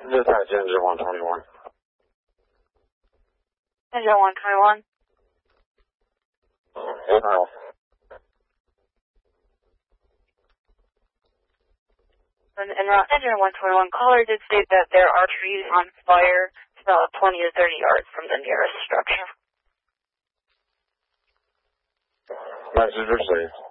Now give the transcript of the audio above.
Dispatch engine 121. Engine 121. April. Engine 121 caller did state that there are trees on fire about 20 to 30 yards from the nearest structure. Message received.